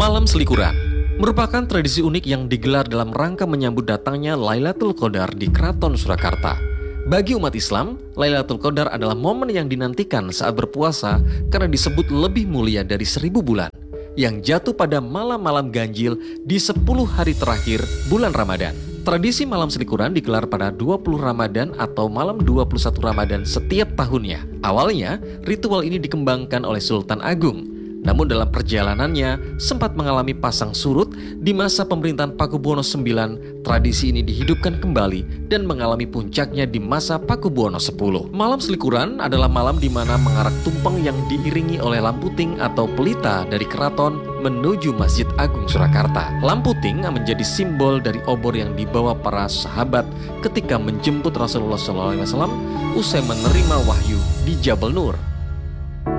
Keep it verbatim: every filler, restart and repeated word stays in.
Malam Selikuran merupakan tradisi unik yang digelar dalam rangka menyambut datangnya Lailatul Qadar di Keraton Surakarta. Bagi umat Islam, Lailatul Qadar adalah momen yang dinantikan saat berpuasa karena disebut lebih mulia dari seribu bulan, yang jatuh pada malam-malam ganjil di sepuluh hari terakhir bulan Ramadan. Tradisi Malam Selikuran digelar pada dua puluh Ramadan atau malam dua puluh satu Ramadan setiap tahunnya. Awalnya, ritual ini dikembangkan oleh Sultan Agung. Namun dalam perjalanannya sempat mengalami pasang surut. Di masa pemerintahan Pakubuwono sembilan, tradisi ini dihidupkan kembali dan mengalami puncaknya di masa Pakubuwono sepuluh. Malam Selikuran adalah malam di mana mengarak tumpeng yang diiringi oleh lamputing atau pelita dari keraton menuju Masjid Agung Surakarta. Lamputing menjadi simbol dari obor yang dibawa para sahabat ketika menjemput Rasulullah shallallahu alaihi wasallam usai menerima wahyu di Jabal Nur.